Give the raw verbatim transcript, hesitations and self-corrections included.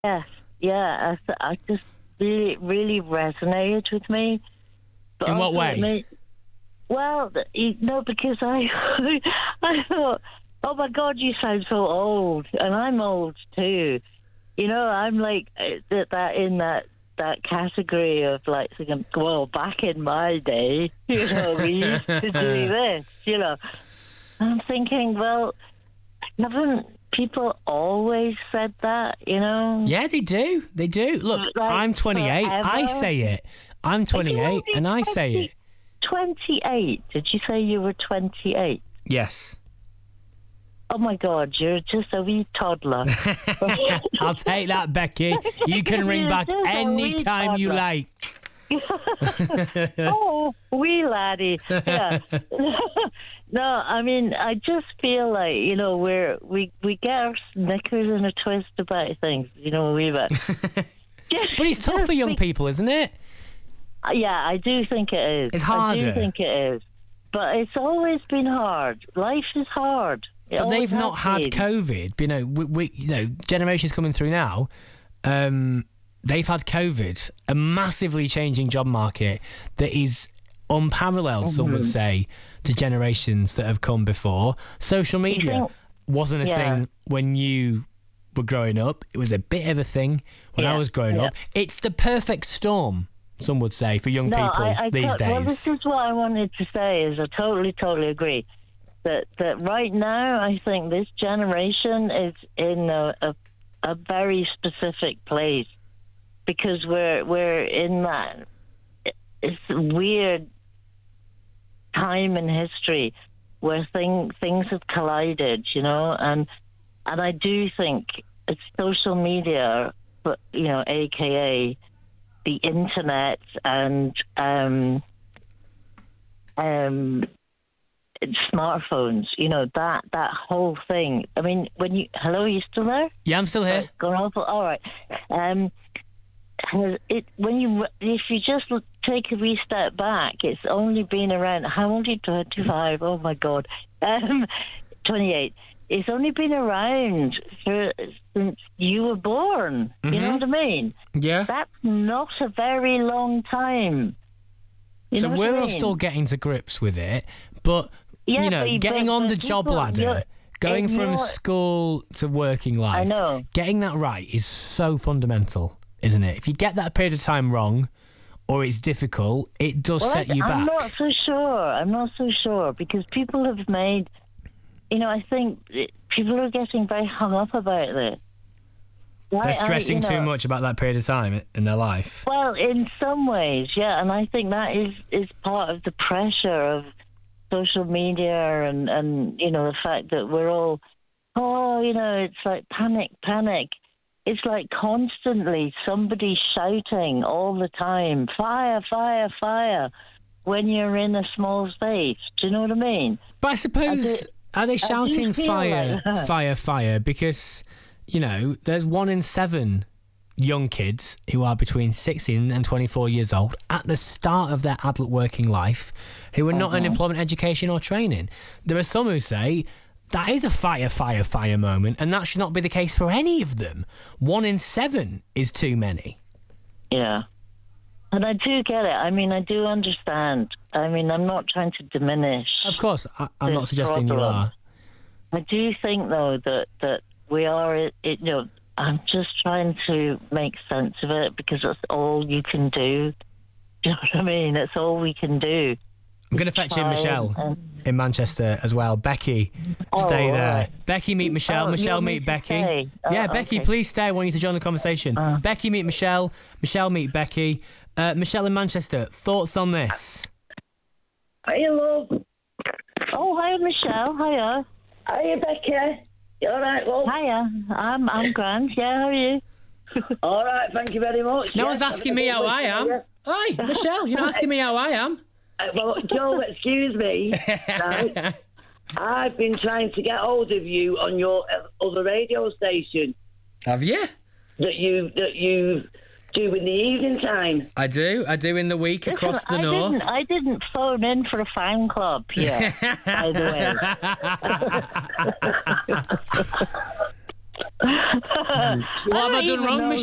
Yes, yeah, I, I just really, really resonated with me. But In what way? Me, well, you know, because I, I thought, oh my God, you sound so old, and I'm old too. You know, I'm like that, that in that that category of like thinking, well, back in my day, you know, we used to do this. You know, I'm thinking, well, haven't people always said that, you know? Yeah, they do. They do. Look, like I'm twenty-eight. forever. I say it. I'm twenty-eight, and I say it. twenty-eight? Did you say you were twenty-eight? Yes. Oh, my God, you're just a wee toddler. I'll take that, Becky. You can ring You're back just a any wee time you toddler. like. Oh, wee laddie. Yeah. No, I mean, I just feel like, you know, we're, we, we get our knickers in a twist about things, you know, a wee bit. But it's tough for young people, isn't it? Yeah, I do think it is. It's harder. I do think it is. But it's always been hard. Life is hard. It But they've always not had has been. COVID. You know, we, we, you know, generations coming through now. Um, they've had COVID, a massively changing job market that is unparalleled. Mm-hmm. Some would say to generations that have come before. Social media think- wasn't a yeah. thing when you were growing up. It was a bit of a thing when I Yeah, was growing yeah. up. It's the perfect storm, some would say, for young No, people I, I these to- days. Well, this is what I wanted to say. Is I totally, totally agree that that right now I think this generation is in a, a, a very specific place because we're we're in that it's weird time in history where thing, things have collided, you know, and and I do think it's social media, but you know, A K A the internet and um, um, smartphones. You know, that that whole thing. I mean, when you hello, are you still there? Yeah, I'm still here. Gone awful. All right. Um, it when you if you just look- take a wee step back, it's only been around. How old are you? twenty-five. Oh my God. Um, twenty-eight. It's only been around for since you were born. Mm-hmm. You know what I mean? Yeah. That's not a very long time. You So know what we're I all mean? still getting to grips with it, but Yeah, you know, but- getting but- on but the job people- ladder, you're- going if from you're- school to working life, I know. getting that right is so fundamental, isn't it? If you get that period of time wrong, or it's difficult, it does Well, set I, you back. I'm not so sure. I'm not so sure because people have made, you know, I think it- people are getting very hung up about this. They're I- I- stressing you too know, much about that period of time in their life. Well, in some ways, yeah, and I think that is, is part of the pressure of social media and, and, you know, the fact that we're all, oh, you know, it's like panic, panic. It's like constantly somebody shouting all the time, fire, fire, fire, when you're in a small space. Do you know what I mean? But I suppose, I are they do shouting feel fire, like that. fire, fire? Because, you know, there's one in seven young kids who are between sixteen and twenty-four years old at the start of their adult working life who are not in Uh-huh. employment, education or training. There are some who say that is a fire, fire, fire moment, and that should not be the case for any of them. One in seven is too many. Yeah. And I do get it. I mean, I do understand. I mean, I'm not trying to diminish. Of course, I, I'm not This suggesting you problem. are. I do think, though, that, that we are, it, you know, I'm just trying to make sense of it because that's all you can do. Do you know what I mean? That's all we can do. I'm going to fetch in Try Michelle and- in Manchester as well. Becky, Oh, stay all there. right. Becky, meet Michelle. Oh, you Michelle, want me meet to Becky. stay? Oh, yeah, Becky, okay. please stay. I want you to join the conversation. Uh. Becky, meet Michelle. Michelle, meet Becky. Uh, Michelle in Manchester, thoughts on this? Hiya, love. Oh, hi, Michelle. Hiya. Hiya, Becky. You all right, love? Hiya. I'm, I'm grand. Yeah, how are you? All right, thank you very much. No Yes, one's I'm asking a me bit how I late am. for you. Hi, Michelle, you're not asking me how I am. Uh, well, Joe, excuse me. Right? I've been trying to get hold of you on your uh, other radio station Have you? that you that you do in the evening time. I do. I do in the week across Listen, the I north. Didn't, I didn't phone in for a fan club here, by the way. What have I done wrong, Michelle?